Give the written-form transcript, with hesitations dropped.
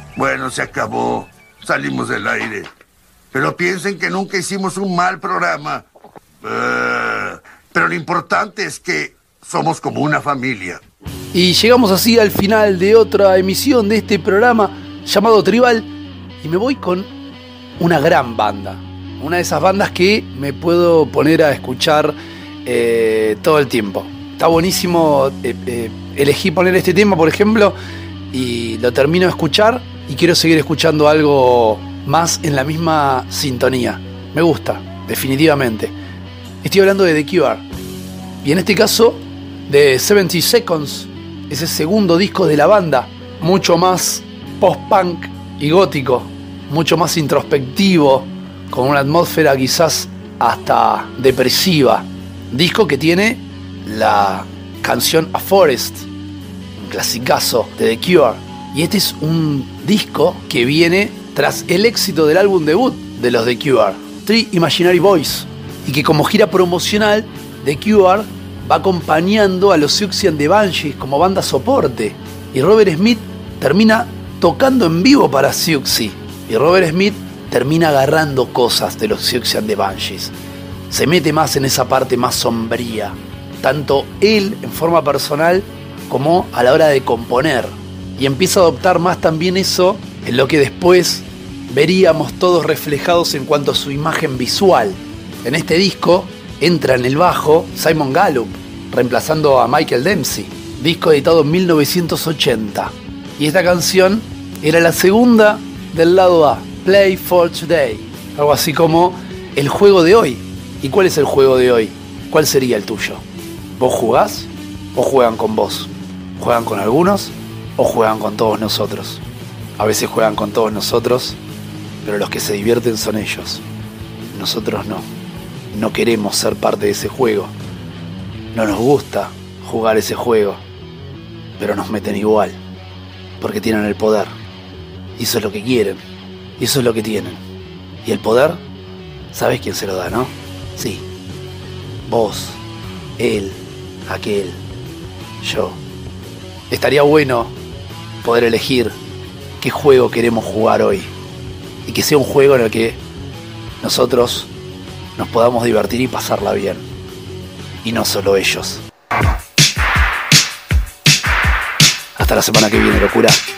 Bueno, se acabó. Salimos del aire. Pero piensen que nunca hicimos un mal programa. Pero lo importante es que somos como una familia. Y llegamos así al final de otra emisión de este programa llamado Tribal. Y me voy con una gran banda. Una de esas bandas que me puedo poner a escuchar todo el tiempo. Está buenísimo. Elegí poner este tema, por ejemplo, y lo termino de escuchar y quiero seguir escuchando algo más en la misma sintonía. Me gusta, definitivamente. Estoy hablando de The Cure. Y en este caso, de 70 Seconds, ese segundo disco de la banda, mucho más post-punk y gótico, mucho más introspectivo, con una atmósfera quizás hasta depresiva. Disco que tiene la canción A Forest, un clasicazo de The Cure. Y este es un disco que viene tras el éxito del álbum debut de los The Cure, Three Imaginary Boys, y que como gira promocional, The Cure va acompañando a los Siouxsie and the Banshees como banda soporte. Y Robert Smith termina tocando en vivo para Siouxsie. Y Robert Smith termina agarrando cosas de los Siouxsie and the Banshees. Se mete más en esa parte más sombría, tanto él en forma personal como a la hora de componer. Y empieza a adoptar más también eso en lo que después veríamos todos reflejados en cuanto a su imagen visual. En este disco entra en el bajo Simon Gallup, reemplazando a Michael Dempsey. Disco editado en 1980. Y esta canción era la segunda del lado A, Play for Today. Algo así como el juego de hoy. ¿Y cuál es el juego de hoy? ¿Cuál sería el tuyo? ¿Vos jugás o juegan con vos? ¿Juegan con algunos o juegan con todos nosotros? A veces juegan con todos nosotros, pero los que se divierten son ellos. Nosotros no. No queremos ser parte de ese juego. No nos gusta jugar ese juego, pero nos meten igual, porque tienen el poder. Y eso es lo que quieren, y eso es lo que tienen. Y el poder, ¿sabés quién se lo da, no? Sí. Vos, él, aquel, yo. Estaría bueno poder elegir qué juego queremos jugar hoy. Y que sea un juego en el que nosotros nos podamos divertir y pasarla bien. Y no solo ellos. Hasta la semana que viene, locura.